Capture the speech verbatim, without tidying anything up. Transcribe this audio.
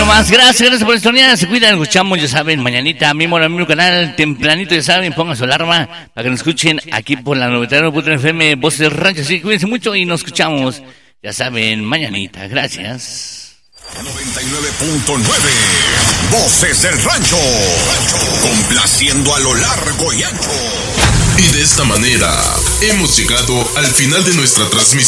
nomás. Gracias, gracias por estar. Se cuidan, escuchamos, ya saben, mañanita, mismo en el mismo canal, tempranito, ya saben, pongan su alarma para que nos escuchen aquí por la noventa y nueve punto nueve F M, Voces del Rancho. Sí, cuídense mucho y nos escuchamos, ya saben, mañanita. Gracias. noventa y nueve punto nueve, Voces del Rancho, complaciendo a lo largo y ancho. Y de esta manera hemos llegado al final de nuestra transmisión.